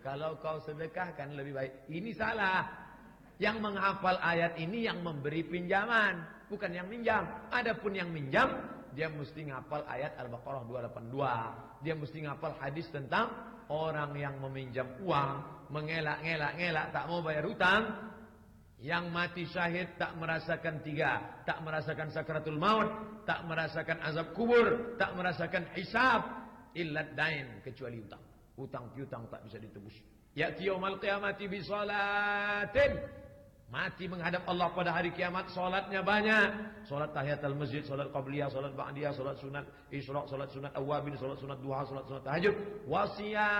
Kalau kau sedekahkan lebih baik. Ini salah. Yang menghafal ayat ini yang memberi pinjaman, bukan yang minjam. Adapun yang minjam, dia mesti ngapal ayat Al-Baqarah 282. Dia mesti ngapal hadis tentang orang yang meminjam uang, mengelak-ngelak tak mau bayar hutang, yang mati syahid tak merasakan tiga, tak merasakan sakratul maut, tak merasakan azab kubur, tak merasakan hisab, illat dain, kecuali hutang. Hutang piutang tak bisa ditebus. Ya'ti yaumal qiyamati bi salatin. Mati menghadap Allah pada hari kiamat, salatnya banyak. Salat tahiyatul masjid, salat qabliyah, salat ba'diyah, salat sunat isra, salat sunat awabin, salat sunat duha, salat sunat tahajud, wasiyam.